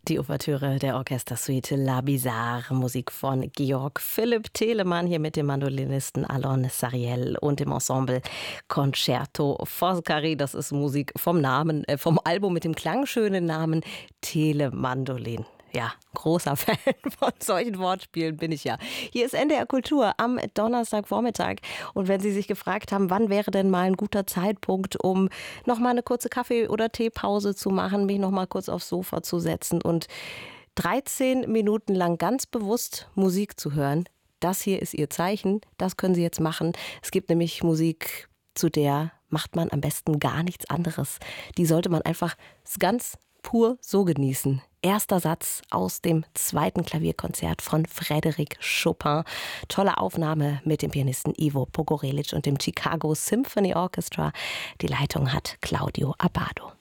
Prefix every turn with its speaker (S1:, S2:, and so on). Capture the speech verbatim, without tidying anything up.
S1: Die Ouvertüre der Orchestersuite La Bizarre, Musik von Georg Philipp Telemann, hier mit dem Mandolinisten Alon Sariel und dem Ensemble Concerto Foscari. Das ist Musik vom Namen, äh, vom Album mit dem klangschönen Namen Telemandolin. Ja, großer Fan von solchen Wortspielen bin ich ja. Hier ist N D R Kultur am Donnerstagvormittag. Und wenn Sie sich gefragt haben, wann wäre denn mal ein guter Zeitpunkt, um noch mal eine kurze Kaffee- oder Teepause zu machen, mich noch mal kurz aufs Sofa zu setzen und dreizehn Minuten lang ganz bewusst Musik zu hören, das hier ist Ihr Zeichen. Das können Sie jetzt machen. Es gibt nämlich Musik, zu der macht man am besten gar nichts anderes. Die sollte man einfach ganz pur so genießen. Erster Satz aus dem zweiten Klavierkonzert von Frédéric Chopin. Tolle Aufnahme mit dem Pianisten Ivo Pogorelic und dem Chicago Symphony Orchestra. Die Leitung hat Claudio Abbado.